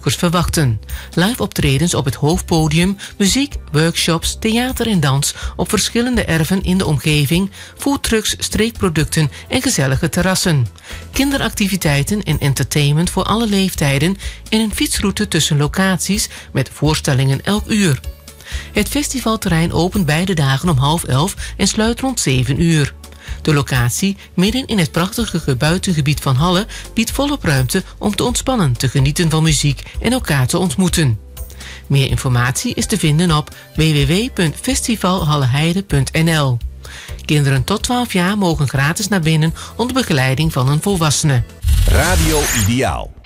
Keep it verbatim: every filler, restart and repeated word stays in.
bezoekers verwachten. Live optredens op het hoofdpodium, muziek, workshops, theater en dans op verschillende erven in de omgeving, foodtrucks, streekproducten en gezellige terrassen. Kinderactiviteiten en entertainment voor alle leeftijden en een fietsroute tussen locaties met voorstellingen elk uur. Het festivalterrein opent beide dagen om half elf en sluit rond zeven uur. De locatie, midden in het prachtige buitengebied van Halle, biedt volop ruimte om te ontspannen, te genieten van muziek en elkaar te ontmoeten. Meer informatie is te vinden op w w w punt festival halleheide punt n l. Kinderen tot twaalf jaar mogen gratis naar binnen onder begeleiding van een volwassene. Radio Ideaal.